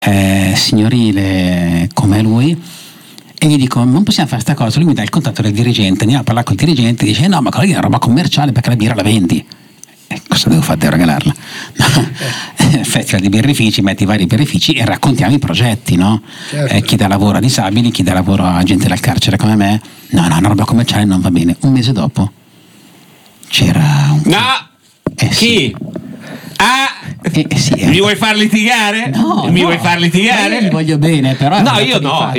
signorile come lui, e gli dico non possiamo fare sta cosa. Lui mi dà il contatto del dirigente, andiamo a parlare col dirigente, dice no, ma quella lì è una roba commerciale perché la birra la vendi. Cosa devo fare? Devo regalarla? Festival di birrifici, metti i vari birrifici e raccontiamo i progetti, no? Certo. Chi dà lavoro a disabili, chi dà lavoro a gente del carcere come me. No, una roba commerciale non va bene. Un mese dopo c'era un... Chi? Sì. Mi vuoi far litigare? No, Vuoi far litigare? Io gli voglio bene, però Io no.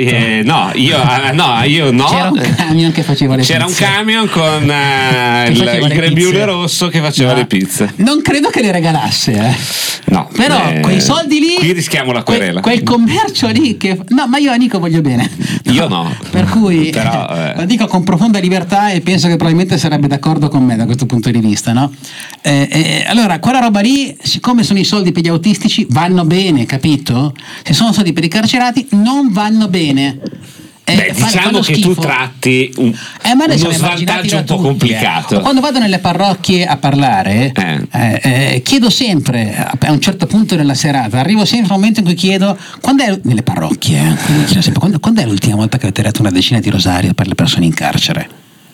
C'era un camion che faceva le pizze. C'era un camion con il grembiule rosso che faceva le pizze. Non credo che le regalasse, No. Però quei soldi lì, qui rischiamo la querela. Quel commercio lì no, ma io a Nico voglio bene. Io no. Per cui però, lo dico con profonda libertà e penso che probabilmente sarebbe d'accordo con me da questo punto di vista, no? Allora, quella roba lì, siccome sono i soldi per gli autistici, vanno bene, capito? Se sono soldi per i carcerati, non vanno bene. Diciamo che tu tratti uno svantaggio un po' complicato. Quando vado nelle parrocchie a parlare, chiedo sempre, a un certo punto della serata, arrivo sempre a un momento in cui chiedo nelle parrocchie, quando è l'ultima volta che avete letto una decina di rosario per le persone in carcere?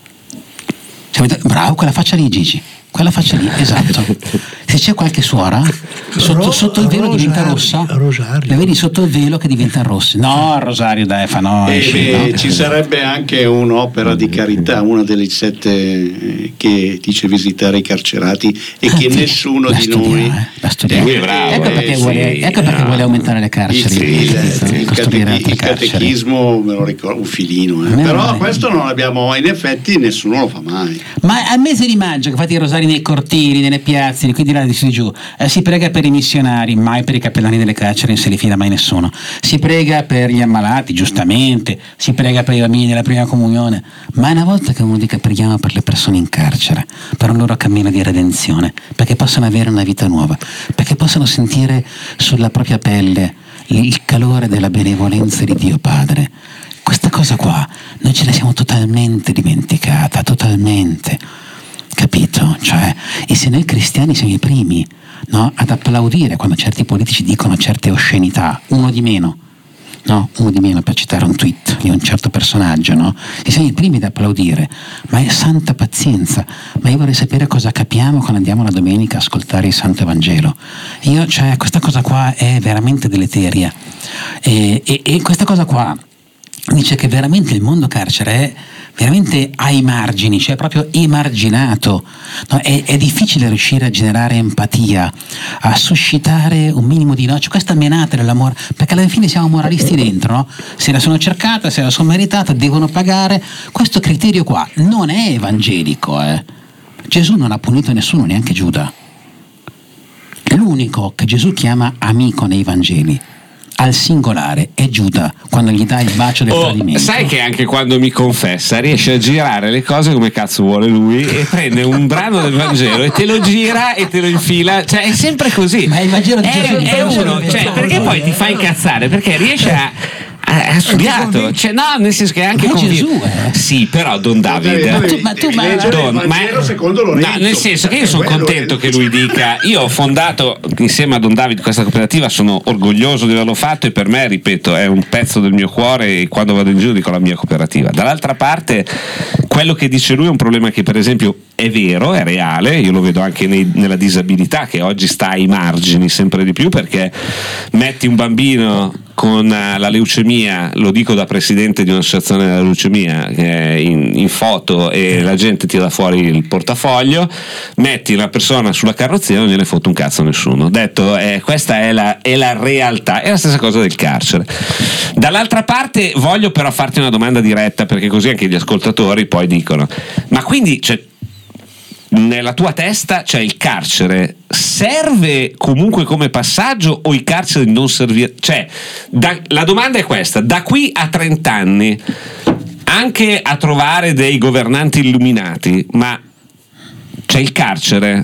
Bravo, quella faccia lì, Gigi. Quella faccia lì, esatto. Se c'è qualche suora sotto il velo diventa rossa. Rosario. La vedi sotto il velo che diventa rossa. No, Rosario dai, no. Ci sarebbe anche un'opera di carità, una delle 7 che dice visitare i carcerati e che nessuno di noi la studia. Ecco perché vuole aumentare le carceri. Il catechismo me lo ricordo, un filino. Però questo non l'abbiamo, in effetti nessuno lo fa mai. Ma al mese di maggio che fate i rosari nei cortili, nelle piazze, qui di là di giù, si prega per i missionari, mai per i cappellani delle carceri, non se li fida mai nessuno. Si prega per gli ammalati, giustamente, si prega per i bambini della prima comunione, ma una volta che uno dica preghiamo per le persone in carcere, per un loro cammino di redenzione, perché possano avere una vita nuova, perché possano sentire sulla propria pelle il calore della benevolenza di Dio Padre. Questa cosa qua noi ce la siamo totalmente dimenticata, totalmente. Capito? Cioè, e se noi cristiani siamo i primi, no, ad applaudire quando certi politici dicono certe oscenità, uno di meno per citare un tweet di un certo personaggio, no? E siamo i primi ad applaudire, ma è santa pazienza. Ma io vorrei sapere cosa capiamo quando andiamo la domenica a ascoltare il Santo Evangelo. Questa cosa qua è veramente deleteria e questa cosa qua dice che veramente il mondo carcere è veramente ai margini, cioè proprio emarginato, no? È difficile riuscire a generare empatia, a suscitare un minimo di cioè questa menata dell'amore, perché alla fine siamo moralisti dentro, no? Se la sono cercata, se la sono meritata, devono pagare. Questo criterio qua non è evangelico, Gesù non ha punito nessuno, neanche Giuda. L'unico che Gesù chiama amico nei Vangeli al singolare è Giuda, quando gli dà il bacio del tradimento. Sai che anche quando mi confessa riesce a girare le cose come cazzo vuole lui, e prende un brano del Vangelo e te lo gira e te lo infila, cioè è sempre così. Ma il Vangelo di Gesù è uno, cioè, perché poi ti fa incazzare, perché riesce a ha studiato, cioè, no, nel senso che è anche Gesù, sì, però Don David, secondo Lorenzo, nel senso che io sono contento che lui dica io ho fondato insieme a Don David questa cooperativa, sono orgoglioso di averlo fatto e per me, ripeto, è un pezzo del mio cuore, e quando vado in giro dico la mia cooperativa. Dall'altra parte quello che dice lui è un problema che per esempio è vero, è reale, io lo vedo anche nella disabilità che oggi sta ai margini sempre di più, perché metti un bambino con la leucemia, lo dico da presidente di un'associazione della leucemia, che è in foto e la gente tira fuori il portafoglio, metti una persona sulla carrozzina e non gliene fotte un cazzo a nessuno. Detto, questa è la realtà, è la stessa cosa del carcere. Dall'altra parte voglio però farti una domanda diretta, perché così anche gli ascoltatori poi dicono, ma quindi nella tua testa c'è il carcere serve comunque come passaggio o i carceri non serviranno? Cioè, la domanda è questa: da qui a 30 anni, anche a trovare dei governanti illuminati, ma c'è il carcere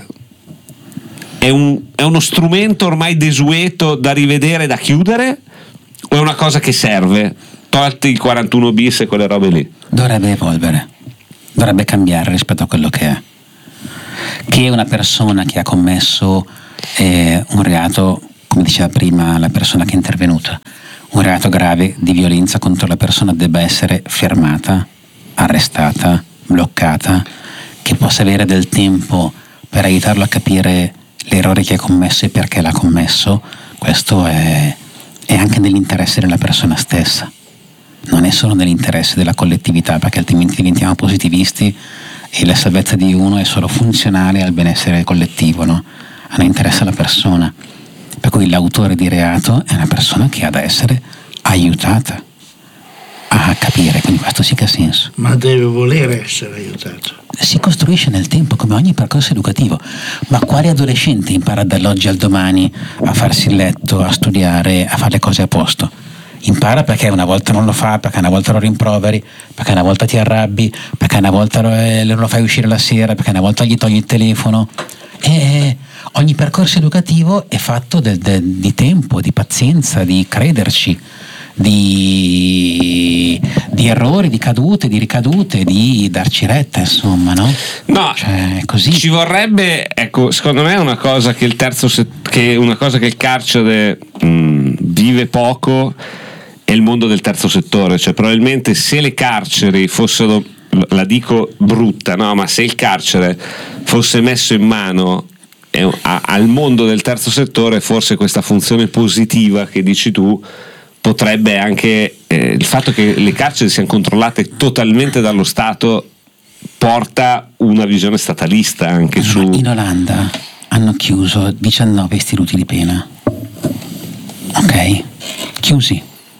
è uno strumento ormai desueto da rivedere, da chiudere, o è una cosa che serve, tolti il 41 bis e quelle robe lì? Dovrebbe evolvere, dovrebbe cambiare rispetto a quello che è. Che una persona che ha commesso un reato come diceva prima la persona che è intervenuta, un reato grave di violenza contro la persona debba essere fermata, arrestata, bloccata, che possa avere del tempo per aiutarlo a capire l'errore che ha commesso e perché l'ha commesso. Questo è anche nell'interesse della persona stessa, non è solo nell'interesse della collettività, perché altrimenti diventiamo positivisti e la salvezza di uno è solo funzionale al benessere collettivo, no? A noi interessa la persona, per cui l'autore di reato è una persona che ha da essere aiutata a capire, quindi questo sì che ha senso. Ma deve volere essere aiutato. Si costruisce nel tempo come ogni percorso educativo, ma quale adolescente impara dall'oggi al domani a farsi il letto, a studiare, a fare le cose a posto? Impara perché una volta non lo fa, perché una volta lo rimproveri, perché una volta ti arrabbi, perché una volta lo fai uscire la sera, perché una volta gli togli il telefono. E ogni percorso educativo è fatto di tempo, di pazienza, di crederci, di errori, di cadute, di ricadute, di darci retta, insomma, no? No, cioè, così. Ci vorrebbe, ecco, secondo me è una cosa che una cosa che il carcere vive poco è il mondo del terzo settore, cioè probabilmente se le carceri fossero, la dico brutta, no, ma se il carcere fosse messo in mano al mondo del terzo settore, forse questa funzione positiva che dici tu potrebbe anche, il fatto che le carceri siano controllate totalmente dallo Stato porta una visione statalista anche su. In Olanda hanno chiuso 19 istituti di pena, ok? Chiusi.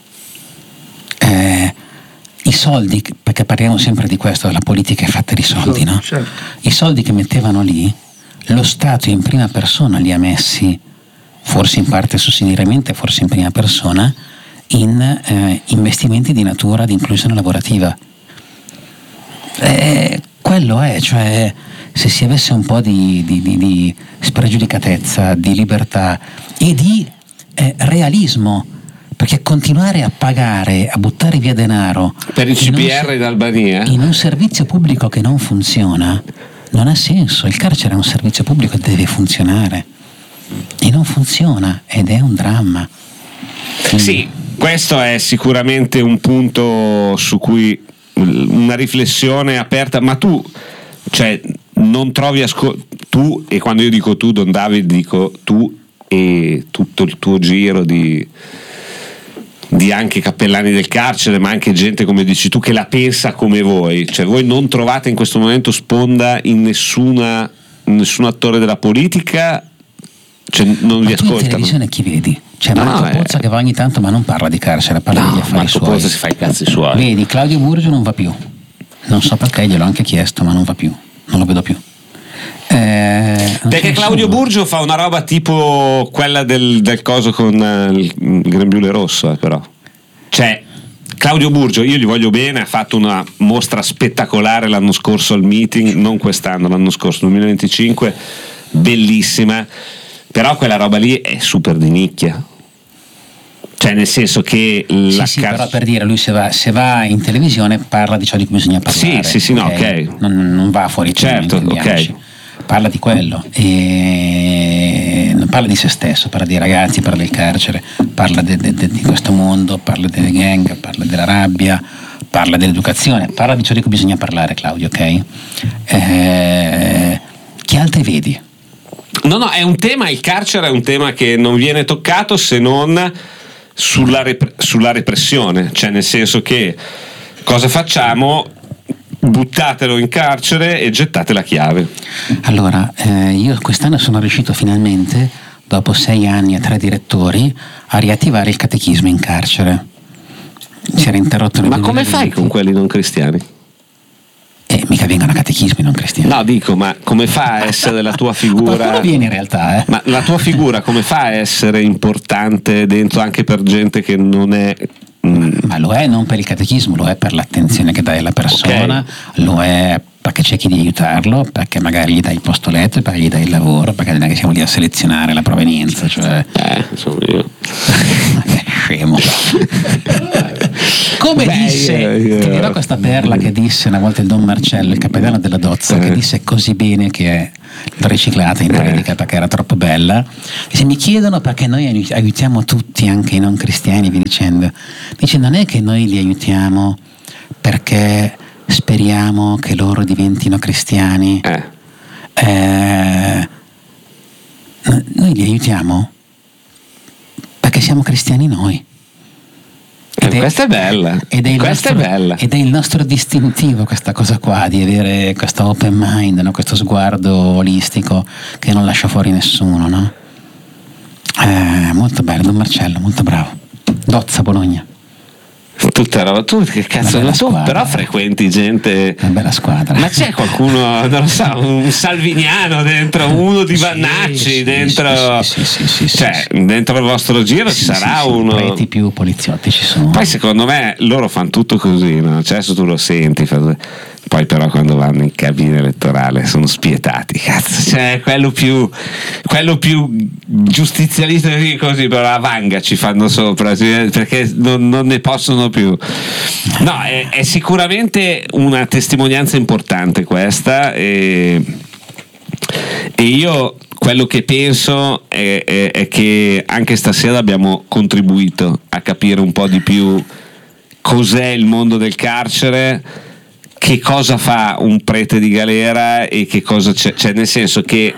I soldi, perché parliamo sempre di questo, la politica è fatta di soldi, no? Certo. I soldi che mettevano lì, lo Stato in prima persona li ha messi, forse in parte sussidiariamente, forse in prima persona, in investimenti di natura di inclusione lavorativa. Quello è, cioè, se si avesse un po' di spregiudicatezza, di libertà e di realismo, perché continuare a pagare, a buttare via denaro per il CPR in Albania in un servizio pubblico che non funziona non ha senso. Il carcere è un servizio pubblico che deve funzionare e non funziona ed è un dramma. Sì, questo è sicuramente un punto su cui una riflessione aperta, ma tu, cioè, non trovi tu, e quando io dico tu, Don David, dico tu e tutto il tuo giro di anche cappellani del carcere, ma anche gente, come dici tu, che la pensa come voi, cioè voi non trovate in questo momento sponda in nessun attore della politica, cioè non vi ascoltano. In televisione chi vedi? C'è Marco Pozza che va ogni tanto, ma non parla di carcere, parla degli affari Marco suoi. Pozza si fa i cazzi suoi. Vedi, Claudio Burgio non va più, non so perché, gliel'ho anche chiesto, ma non va più, non lo vedo più. Perché Claudio Burgio fa una roba tipo quella del coso con il grembiule rosso, però. Cioè, Claudio Burgio, io gli voglio bene, ha fatto una mostra spettacolare l'anno scorso al meeting, non quest'anno, l'anno scorso, 2025, bellissima, però quella roba lì è super di nicchia. Cioè, nel senso che però per dire, lui se va in televisione parla di ciò di cui bisogna parlare. Sì, no, ok. Non va fuori. Certo, ok. Parla di quello e non parla di se stesso, parla dei ragazzi, parla del carcere, parla di questo mondo, parla delle gang, parla della rabbia, parla dell'educazione, parla di ciò di cui bisogna parlare, Claudio, ok? Chi altri vedi? No, è un tema, il carcere è un tema che non viene toccato se non sulla repressione, cioè nel senso che cosa facciamo? Buttatelo in carcere e gettate la chiave. Allora, io quest'anno sono riuscito finalmente, dopo 6 anni e 3 direttori, a riattivare il catechismo in carcere. Si era interrotto nel 2020. Ma come fai con quelli non cristiani? Mica vengono a catechismi non cristiani. No, dico, ma come fa a essere la tua figura? Qualcuno viene in realtà, Ma la tua figura come fa a essere importante dentro anche per gente che non è... Ma lo è non per il catechismo, lo è per l'attenzione che dai alla persona, okay. Lo è perché cerchi di aiutarlo, perché magari gli dai il posto letto, perché gli dai il lavoro, perché non è che siamo lì a selezionare la provenienza, cioè... insomma io... Scemo. Come disse, ti dirò questa perla che disse una volta il Don Marcello, il cappellano della Dozza, che disse così bene che l'ho riciclata in pratica perché era troppo bella. Se mi chiedono perché noi aiutiamo tutti, anche i non cristiani, vi dicendo non è che noi li aiutiamo perché speriamo che loro diventino cristiani, noi li aiutiamo perché siamo cristiani noi. Questa è bella. Ed è il nostro distintivo, questa cosa qua, di avere questo open mind, no? Questo sguardo olistico che non lascia fuori nessuno, no? Molto bello, Don Marcello, molto bravo. Dozza, Bologna. Tutta roba, tu che cazzo tu squadra, però frequenti gente, una bella squadra, ma c'è qualcuno, non lo so, un Salviniano dentro, uno di Vannacci dentro, dentro il vostro giro ci sarà uno, preti più poliziotti ci sono. Poi secondo me loro fanno tutto così, no? Cioè adesso tu lo senti, poi però quando vanno in cabina elettorale sono spietati, cazzo, cioè quello più giustizialista così, però la vanga ci fanno sopra, perché non ne possono più. No, è sicuramente una testimonianza importante questa, e io quello che penso è che anche stasera abbiamo contribuito a capire un po' di più cos'è il mondo del carcere, che cosa fa un prete di galera e che cosa c'è, cioè nel senso che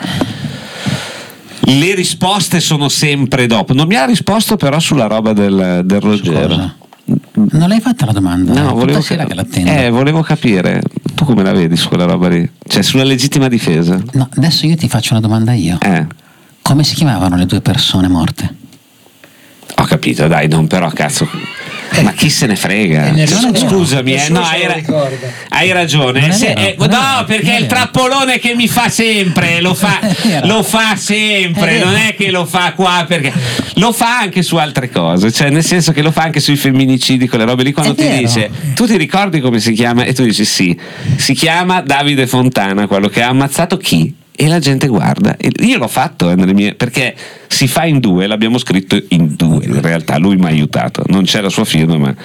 le risposte sono sempre dopo. Non mi ha risposto però sulla roba del Ruggero. Non l'hai fatta la domanda? No, volevo capire. Tu come la vedi su quella roba lì? Cioè sulla legittima difesa? No, adesso io ti faccio una domanda io. Come si chiamavano le 2 persone morte? Ho capito, dai, non però cazzo. Ma chi se ne frega? Scusami, no, hai ragione. No, perché è il trappolone che mi fa sempre, lo fa sempre, non è che lo fa qua, perché lo fa anche su altre cose, cioè nel senso che lo fa anche sui femminicidi, quelle robe lì, quando ti dice tu ti ricordi come si chiama e tu dici sì, si chiama Davide Fontana, quello che ha ammazzato chi? E la gente guarda. Io l'ho fatto nelle mie, perché si fa in 2, l'abbiamo scritto in 2, in realtà lui mi ha aiutato, non c'è la sua firma, ma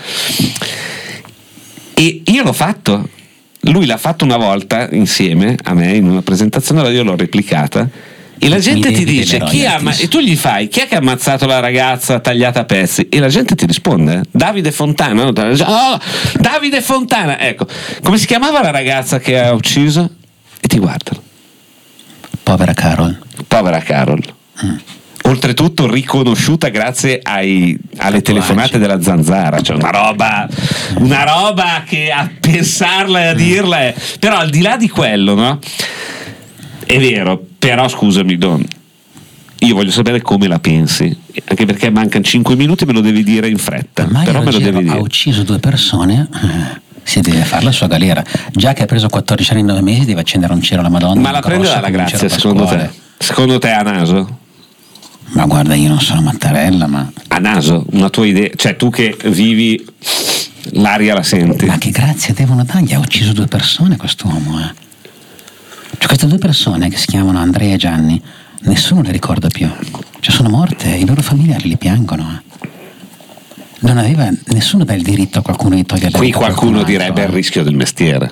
e io l'ho fatto, lui l'ha fatto una volta insieme a me in una presentazione, io l'ho replicata e la gente ti dice e tu gli fai chi è che ha ammazzato la ragazza tagliata a pezzi e la gente ti risponde Davide Fontana, Davide Fontana, ecco, come si chiamava la ragazza che ha ucciso? E ti guardano. Povera Carol. Oltretutto riconosciuta grazie alle telefonate della Zanzara, cioè una roba che a pensarla e a dirla è. Però al di là di quello, no? È vero, però scusami Don, io voglio sapere come la pensi, anche perché mancano 5 minuti, me lo devi dire in fretta. Ma però me lo devi dire. Ha ucciso 2 persone, si deve fare la sua galera, già che ha preso 14 anni e 9 mesi deve accendere un cielo alla Madonna. Ma la prende dalla grazia secondo te? Secondo te a naso? Ma guarda, io non sono Mattarella, ma a naso, una tua idea, cioè tu che vivi l'aria la senti. Ma che grazia devono dargli? Ha ucciso 2 persone quest'uomo, Cioè queste 2 persone che si chiamano Andrea e Gianni, nessuno le ricorda più, cioè sono morte, i loro familiari li piangono, Non aveva nessuno dà il diritto a qualcuno di togliere la vita. Qui qualcuno direbbe il rischio del mestiere.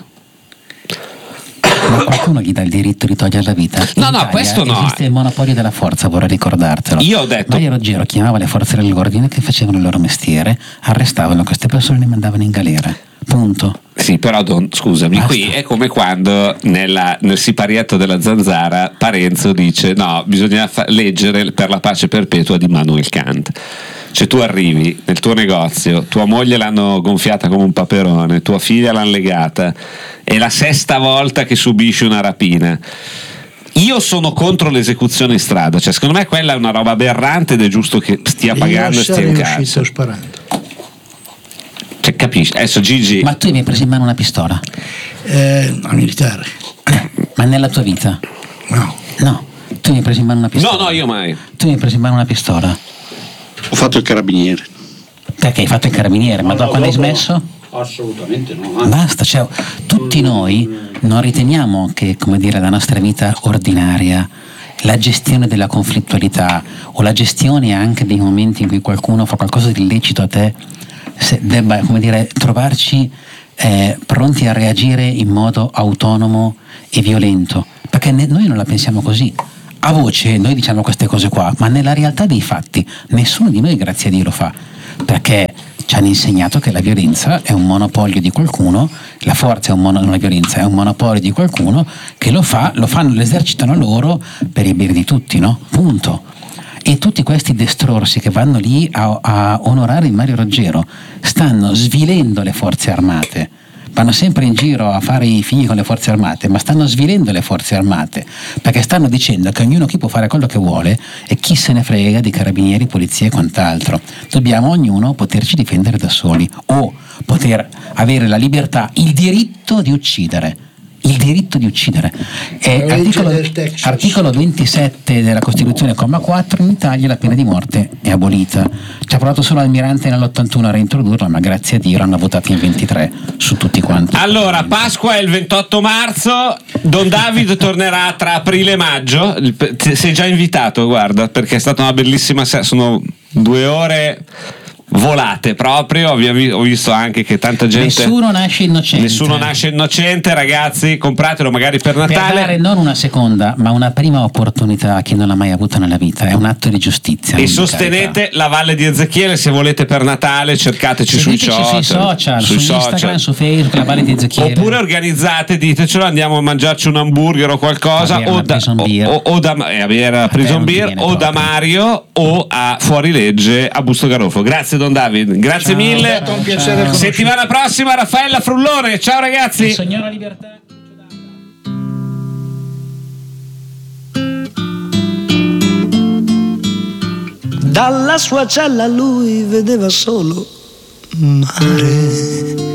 Ma qualcuno gli dà il diritto di togliere la vita? No, questo no. Esiste il monopolio della forza, vorrei ricordartelo. Io ho detto. Mario Ruggero chiamava le forze dell'ordine che facevano il loro mestiere, arrestavano queste persone e le mandavano in galera. Punto. Sì, però scusami, basta. Qui è come quando nel siparietto della Zanzara Parenzo dice no, bisogna leggere Per la pace perpetua di Immanuel Kant. Cioè tu arrivi nel tuo negozio, tua moglie l'hanno gonfiata come un paperone, tua figlia l'hanno legata, è la 6ª volta che subisci una rapina. Io sono contro l'esecuzione in strada, cioè secondo me quella è una roba aberrante ed è giusto che stia pagando e stia in cazzo. Sparando. Cioè, capisci? Adesso Gigi. Ma tu mi hai preso in mano una pistola? Al militare. Ma nella tua vita? No. Tu mi hai preso in mano una pistola? No, io mai. Tu mi hai preso in mano una pistola? Ho fatto il carabiniere. Perché hai fatto il carabiniere? Ma quando hai smesso? Assolutamente no. Basta, cioè, tutti noi non riteniamo che, come dire, la nostra vita ordinaria, la gestione della conflittualità o la gestione anche dei momenti in cui qualcuno fa qualcosa di illecito a te, debba, come dire, trovarci pronti a reagire in modo autonomo e violento. perché noi non la pensiamo così. A voce noi diciamo queste cose qua, ma nella realtà dei fatti nessuno di noi, grazie a Dio, lo fa, perché ci hanno insegnato che la violenza è un monopolio di qualcuno, la forza la violenza è un monopolio di qualcuno che lo fanno, lo esercitano loro per il bene di tutti, no? Punto. E tutti questi destrorsi che vanno lì a onorare il Mario Roggero stanno svilendo le forze armate. Vanno sempre in giro a fare i figli con le forze armate, ma stanno svilendo le forze armate, perché stanno dicendo che ognuno qui può fare quello che vuole e chi se ne frega di carabinieri, polizia e quant'altro. Dobbiamo ognuno poterci difendere da soli o poter avere la libertà, il diritto di uccidere. Il diritto di uccidere. Articolo 27 della Costituzione, comma 4, in Italia la pena di morte è abolita. Ci ha provato solo Almirante nell'81 a reintrodurla, ma grazie a Dio l'hanno votata in 23 su tutti quanti. Allora, Pasqua è il 28 marzo, Don David tornerà tra aprile e maggio. Sei già invitato, guarda, perché è stata una bellissima sono 2 ore volate proprio. Ho visto anche che tanta gente, nessuno nasce innocente, ragazzi, compratelo magari per Natale, per dare non una seconda ma una prima opportunità a chi non l'ha mai avuta nella vita. È un atto di giustizia e sostenete la Valle di Ezechiele. Se volete per Natale cercateci sui social, su Instagram, su Facebook, la Valle di Ezechiele, oppure organizzate, ditecelo, andiamo a mangiarci un hamburger o qualcosa, o da Prison Beer o da Mario o a Fuorilegge a Busto Garofalo. Grazie Don David, grazie mille. È stato un piacere. Settimana prossima Raffaella Frullone. Ciao ragazzi. Signora Libertà. Dalla sua cella lui vedeva solo mare.